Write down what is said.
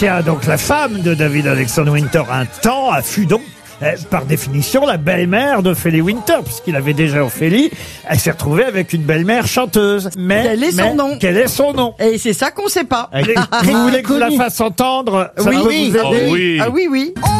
Patricia, donc la femme de David Alexander Winter, un temps, fut donc par définition la belle-mère d'Ophélie Winter, puisqu'il avait déjà Ophélie. Elle s'est retrouvée avec une belle-mère chanteuse. Mais quel est son nom? Quel est son nom? Et c'est ça qu'on sait pas. Vous voulez que je vous la fasse entendre? Ça Oui, peut vous aider? Oh oui. Ah oui, oui.